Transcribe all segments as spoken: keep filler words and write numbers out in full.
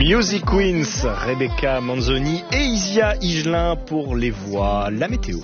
Music Queens, Rebecca Manzoni et Isia Higelin pour les voix. La météo.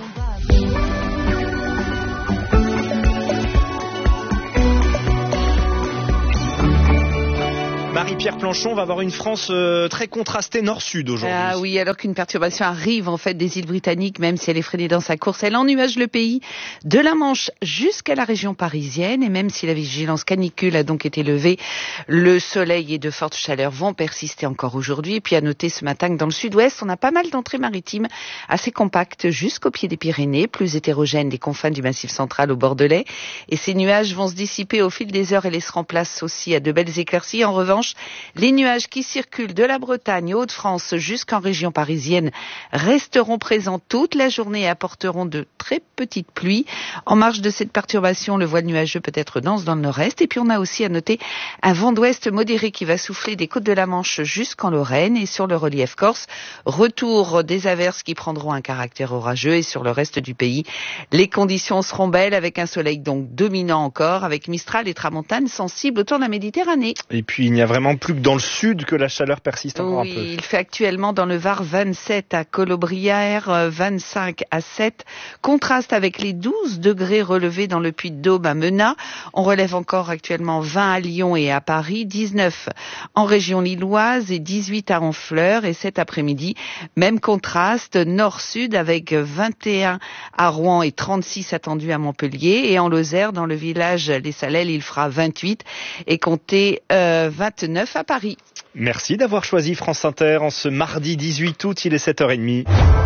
Marie-Pierre Planchon va avoir une France euh, très contrastée nord-sud aujourd'hui. Ah oui, alors qu'une perturbation arrive en fait des îles britanniques, même si elle est freinée dans sa course, elle ennuage le pays de la Manche jusqu'à la région parisienne. Et même si la vigilance canicule a donc été levée, le soleil et de fortes chaleurs vont persister encore aujourd'hui. Et puis à noter ce matin que dans le sud-ouest, on a pas mal d'entrées maritimes assez compactes jusqu'au pied des Pyrénées, plus hétérogènes des confins du Massif central au Bordelais. Et ces nuages vont se dissiper au fil des heures et laisseront place aussi à de belles éclaircies. En revanche, les nuages qui circulent de la Bretagne aux Hauts-de-France jusqu'en région parisienne resteront présents toute la journée et apporteront de très petites pluies. En marge de cette perturbation, le voile nuageux peut être dense dans le nord-est. Et puis on a aussi à noter un vent d'ouest modéré qui va souffler des côtes de la Manche jusqu'en Lorraine. Et sur le relief corse, retour des averses qui prendront un caractère orageux. Et sur le reste du pays, les conditions seront belles avec un soleil donc dominant encore, avec Mistral et Tramontane sensibles autour de la Méditerranée. Et puis il n'y a vraiment plus que dans le sud que la chaleur persiste encore oui, un peu. Il fait actuellement dans le Var vingt-sept à Colobrières, vingt-cinq à Sète. Contraste avec les douze degrés relevés dans le Puy-de-Dôme à Menat. On relève encore actuellement vingt à Lyon et à Paris, dix-neuf en région lilloise et dix-huit à Honfleur. Et cet après-midi, même contraste nord-sud avec vingt et un à Rouen et trente-six attendus à Montpellier. Et en Lozère, dans le village Les Salelles, il fera vingt-huit et comptez euh, vingt-neuf à Paris. Merci d'avoir choisi France Inter en ce mardi dix-huit août, il est sept heures trente.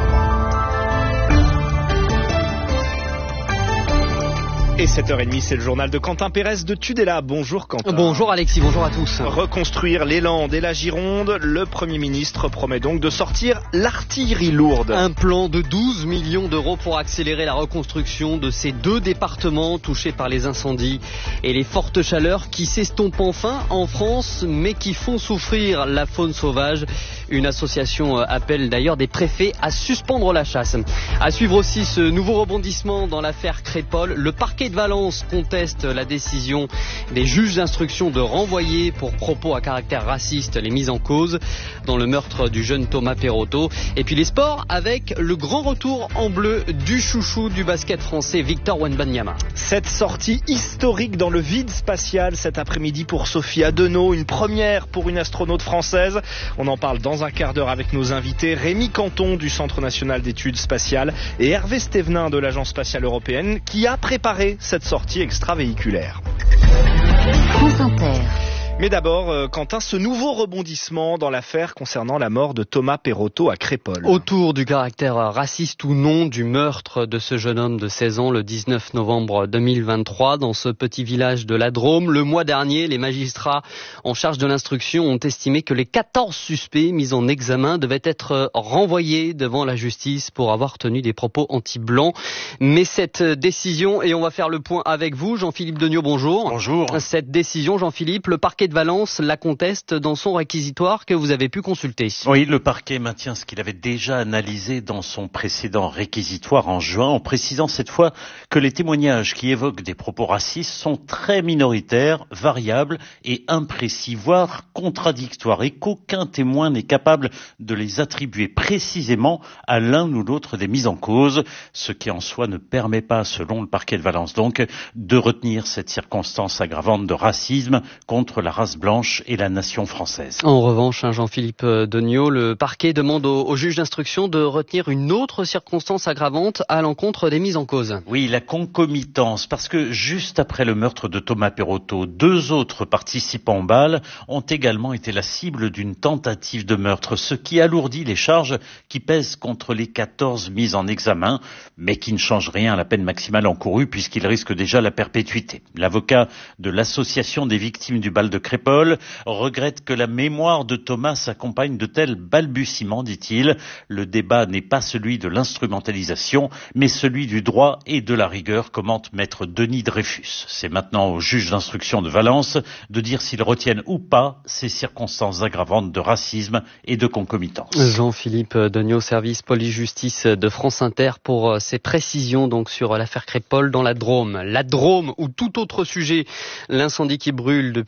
Et sept heures trente, c'est le journal de Quentin Pérez de Tudela. Bonjour Quentin. Bonjour Alexis, bonjour à tous. Reconstruire les Landes et la Gironde, le Premier ministre promet donc de sortir l'artillerie lourde. Un plan de douze millions d'euros pour accélérer la reconstruction de ces deux départements touchés par les incendies et les fortes chaleurs qui s'estompent enfin en France, mais qui font souffrir la faune sauvage. Une association appelle d'ailleurs des préfets à suspendre la chasse. À suivre aussi ce nouveau rebondissement dans l'affaire Crépol. Le parquet de Valence conteste la décision des juges d'instruction de renvoyer pour propos à caractère raciste les mises en cause dans le meurtre du jeune Thomas Perotto. Et puis les sports avec le grand retour en bleu du chouchou du basket français Victor Wembanyama. Cette sortie historique dans le vide spatial cet après-midi pour Sophie Adenau, une première pour une astronaute française. On en parle dans un quart d'heure avec nos invités Rémi Canton du Centre national d'études spatiales et Hervé Stévenin de l'Agence spatiale européenne qui a préparé cette sortie extravéhiculaire. France Inter. Mais d'abord, euh, Quentin, ce nouveau rebondissement dans l'affaire concernant la mort de Thomas Perotto à Crépol. Autour du caractère raciste ou non du meurtre de ce jeune homme de seize ans le dix-neuf novembre deux mille vingt-trois dans ce petit village de la Drôme. Le mois dernier, les magistrats en charge de l'instruction ont estimé que les quatorze suspects mis en examen devaient être renvoyés devant la justice pour avoir tenu des propos anti-blancs. Mais cette décision, et on va faire le point avec vous, Jean-Philippe Degnaud, bonjour. Bonjour. Cette décision, Jean-Philippe, le parquet de Valence la conteste dans son réquisitoire que vous avez pu consulter. Oui, le parquet maintient ce qu'il avait déjà analysé dans son précédent réquisitoire en juin, en précisant cette fois que les témoignages qui évoquent des propos racistes sont très minoritaires, variables et imprécis, voire contradictoires, et qu'aucun témoin n'est capable de les attribuer précisément à l'un ou l'autre des mis en cause, ce qui en soi ne permet pas, selon le parquet de Valence donc, de retenir cette circonstance aggravante de racisme contre la race blanche et la nation française. En revanche, hein, Jean-Philippe Degnaud, le parquet demande au, au juge d'instruction de retenir une autre circonstance aggravante à l'encontre des mises en cause. Oui, la concomitance, parce que juste après le meurtre de Thomas Perotto, deux autres participants au bal ont également été la cible d'une tentative de meurtre, ce qui alourdit les charges qui pèsent contre les quatorze mises en examen, mais qui ne change rien à la peine maximale encourue puisqu'il risque déjà la perpétuité. L'avocat de l'association des victimes du bal de Crépol regrette que la mémoire de Thomas s'accompagne de tels balbutiements, dit-il. Le débat n'est pas celui de l'instrumentalisation, mais celui du droit et de la rigueur, commente maître Denis Dreyfus. C'est maintenant au juge d'instruction de Valence de dire s'ils retiennent ou pas ces circonstances aggravantes de racisme et de concomitance. Jean-Philippe Degnaud, service police-justice de France Inter pour ses précisions donc sur l'affaire Crépol dans la Drôme. La Drôme ou tout autre sujet, l'incendie qui brûle depuis le trois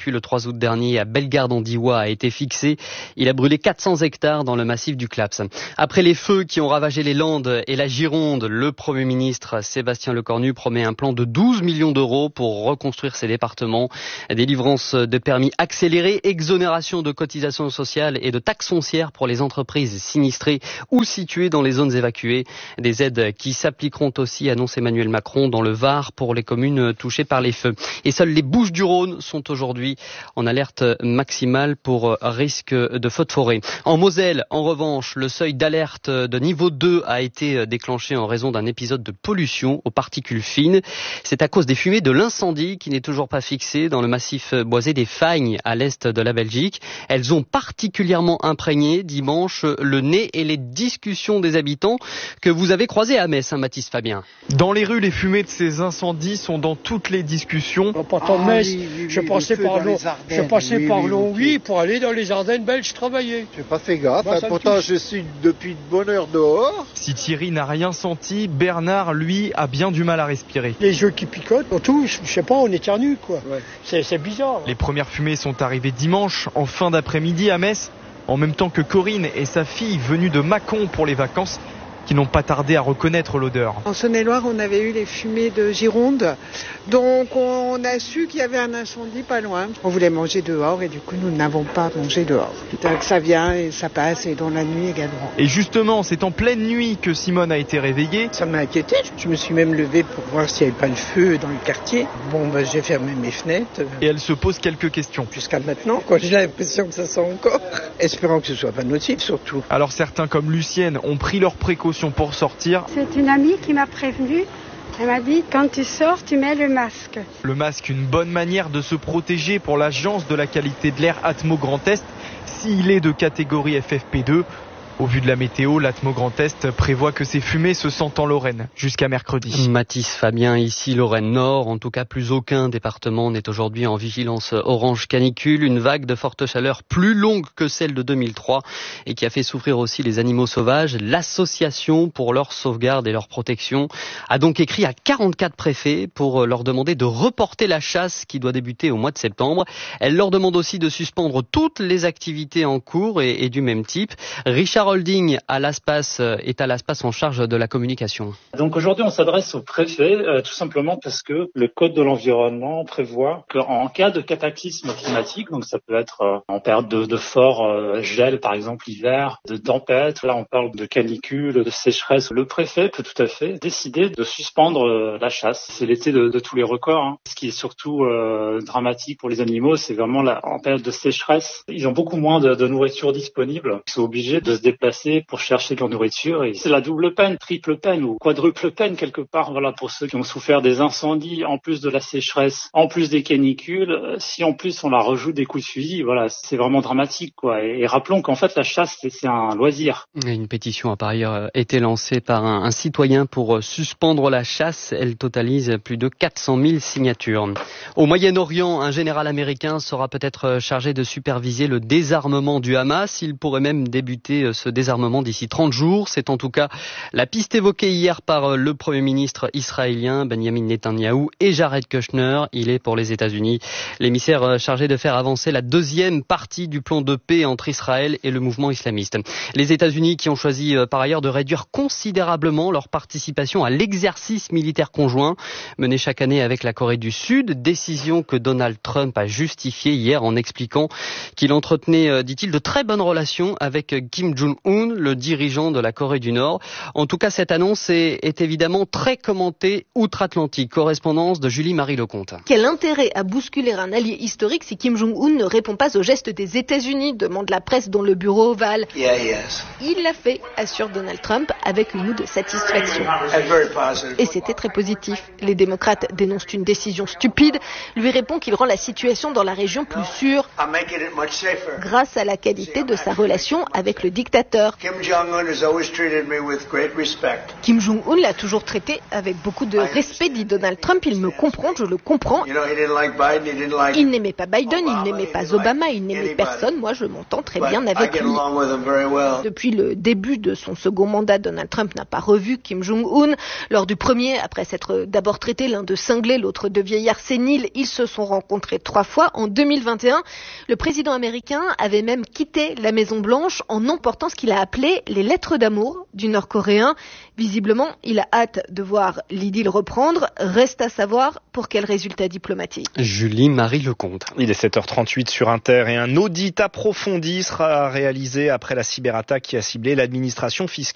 trois août dernier à Bellegarde-en-Diois a été fixé. Il a brûlé quatre cents hectares dans le massif du Claps. Après les feux qui ont ravagé les Landes et la Gironde, le Premier ministre Sébastien Lecornu promet un plan de douze millions d'euros pour reconstruire ces départements. Délivrance de permis accélérés, exonération de cotisations sociales et de taxes foncières pour les entreprises sinistrées ou situées dans les zones évacuées. Des aides qui s'appliqueront aussi, annonce Emmanuel Macron, dans le Var pour les communes touchées par les feux. Et seules les Bouches-du-Rhône sont aujourd'hui en alerte maximale pour risque de feu de forêt. En Moselle, en revanche, le seuil d'alerte de niveau deux a été déclenché en raison d'un épisode de pollution aux particules fines. C'est à cause des fumées de l'incendie qui n'est toujours pas fixé dans le massif boisé des Fagnes à l'est de la Belgique. Elles ont particulièrement imprégné dimanche le nez et les discussions des habitants que vous avez croisés à Metz, hein, Mathis Fabien. Dans les rues, les fumées de ces incendies sont dans toutes les discussions. En partant de Metz, oui, oui, je oui, passais par Longwy, je passais oui, par oui, Longwy oui. pour aller dans les Ardennes belges travailler. J'ai pas fait gaffe, bah, hein, pourtant je suis depuis de bonne heure dehors. Si Thierry n'a rien senti, Bernard, lui, a bien du mal à respirer. Les yeux qui picotent, on touche, je sais pas, on éternue quoi. Ouais. C'est, c'est bizarre. Les premières fumées sont arrivées dimanche, en fin d'après-midi à Metz, en même temps que Corinne et sa fille venues de Mâcon pour les vacances, qui n'ont pas tardé à reconnaître l'odeur. En Saône-et-Loire, on avait eu les fumées de Gironde, donc on a su qu'il y avait un incendie pas loin. On voulait manger dehors et du coup nous n'avons pas mangé dehors. Donc ça vient et ça passe et dans la nuit également. Et justement, c'est en pleine nuit que Simone a été réveillée. Ça m'a inquiété, je me suis même levée pour voir s'il n'y avait pas le feu dans le quartier. Bon, ben, j'ai fermé mes fenêtres. Et elle se pose quelques questions. Jusqu'à maintenant, quoi, j'ai l'impression que ça sent encore. Espérons que ce soit pas nocif surtout. Alors certains comme Lucienne ont pris leurs précautions pour sortir. C'est une amie qui m'a prévenue. Elle m'a dit, quand tu sors, tu mets le masque. Le masque, une bonne manière de se protéger pour l'Agence de la qualité de l'air Atmo Grand Est, s'il est de catégorie F F P deux. Au vu de la météo, l'Atmo Grand Est prévoit que ces fumées se sentent en Lorraine jusqu'à mercredi. Mathis Fabien, ici Lorraine Nord. En tout cas, plus aucun département n'est aujourd'hui en vigilance orange canicule. Une vague de forte chaleur plus longue que celle de deux mille trois et qui a fait souffrir aussi les animaux sauvages. L'association pour leur sauvegarde et leur protection a donc écrit à quarante-quatre préfets pour leur demander de reporter la chasse qui doit débuter au mois de septembre. Elle leur demande aussi de suspendre toutes les activités en cours et, et du même type. Richard Holding à l'ASPAS est à l'ASPAS en charge de la communication. Donc aujourd'hui, on s'adresse au préfet, euh, tout simplement parce que le Code de l'environnement prévoit qu'en cas de cataclysme climatique, donc ça peut être euh, en période de, de fort euh, gel, par exemple l'hiver, de tempête, là on parle de canicule, de sécheresse, le préfet peut tout à fait décider de suspendre euh, la chasse. C'est l'été de, de tous les records. Hein. Ce qui est surtout euh, dramatique pour les animaux, c'est vraiment la, en période de sécheresse, ils ont beaucoup moins de, de nourriture disponible. Ils sont obligés de se déplacer pour chercher de leur nourriture et c'est la double peine, triple peine ou quadruple peine quelque part, voilà, pour ceux qui ont souffert des incendies, en plus de la sécheresse, en plus des canicules. Si en plus on leur rajoute des coups de fusil, voilà, c'est vraiment dramatique, quoi. Et, et rappelons qu'en fait la chasse c'est, c'est un loisir. Une pétition a par ailleurs été lancée par un, un citoyen pour suspendre la chasse. Elle totalise plus de quatre cent mille signatures. Au Moyen-Orient, un général américain sera peut-être chargé de superviser le désarmement du Hamas. Il pourrait même débuter ce désarmement d'ici trente jours. C'est en tout cas la piste évoquée hier par le Premier ministre israélien Benjamin Netanyahou et Jared Kushner. Il est pour les États-Unis l'émissaire chargé de faire avancer la deuxième partie du plan de paix entre Israël et le mouvement islamiste. Les États-Unis qui ont choisi par ailleurs de réduire considérablement leur participation à l'exercice militaire conjoint mené chaque année avec la Corée du Sud. Décision que Donald Trump a justifiée hier en expliquant qu'il entretenait, dit-il, de très bonnes relations avec Kim Jong-un, le dirigeant de la Corée du Nord. En tout cas, cette annonce est, est évidemment très commentée outre-Atlantique. Correspondance de Julie-Marie Lecomte. Quel intérêt à bousculer un allié historique si Kim Jong-un ne répond pas aux gestes des États-Unis, demande la presse dans le bureau ovale. Yeah, yes. Il l'a fait, assure Donald Trump, avec une moue de satisfaction. Et c'était très positif. Les démocrates dénoncent une décision stupide, lui répond qu'il rend la situation dans la région plus sûre grâce à la qualité de sa relation avec le dictateur. Kim Jong-un has always treated me with great respect. Kim Jong-un l'a toujours traité avec beaucoup de respect, dit Donald Trump. Il me comprend, je le comprends. You know, he didn't like Biden, he didn't like il n'aimait pas Biden, il n'aimait pas Obama, il n'aimait personne. Moi, je m'entends très bien avec lui. Well. Depuis le début de son second mandat, Donald Donald Trump n'a pas revu Kim Jong-un. Lors du premier, après s'être d'abord traité l'un de cinglé, l'autre de vieillard sénile, ils se sont rencontrés trois fois. En deux mille vingt et un, le président américain avait même quitté la Maison-Blanche en emportant ce qu'il a appelé les lettres d'amour du Nord-Coréen. Visiblement, il a hâte de voir l'idylle reprendre. Reste à savoir pour quel résultat diplomatique. Julie Marie Lecomte. Il est sept heures trente-huit sur Inter et un audit approfondi sera réalisé après la cyberattaque qui a ciblé l'administration fiscale.